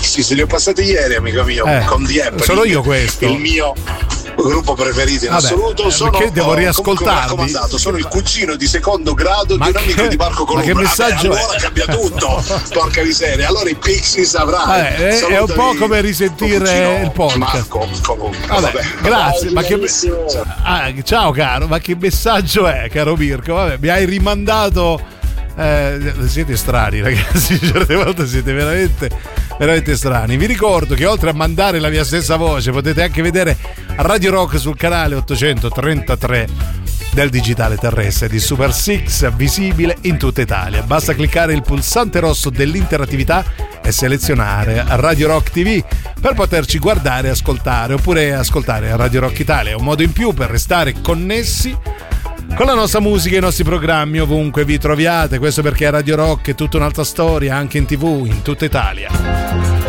Pixies li ho passati ieri, amico mio, con The App. Sono io questo. Il mio gruppo preferito in assoluto. Sono, perché devo riascoltarli? Sono il cugino di secondo grado di un amico di Marco Colombo. Ma che messaggio allora cambia tutto, porca miseria. Allora i Pixies avrai. È un po' come risentire il podcast. Marco Colombo. Grazie. Ciao caro, ma che messaggio è, caro Mirko? Vabbè, mi hai rimandato. Siete strani, ragazzi, certe volte siete veramente strani. Vi ricordo che oltre a mandare la mia stessa voce potete anche vedere Radio Rock sul canale 833 del digitale terrestre di Super Six, visibile in tutta Italia. Basta cliccare il pulsante rosso dell'interattività e selezionare Radio Rock TV per poterci guardare e ascoltare, oppure ascoltare Radio Rock Italia. È un modo in più per restare connessi con la nostra musica e i nostri programmi ovunque vi troviate. Questo perché Radio Rock è tutta un'altra storia, anche in TV in tutta Italia.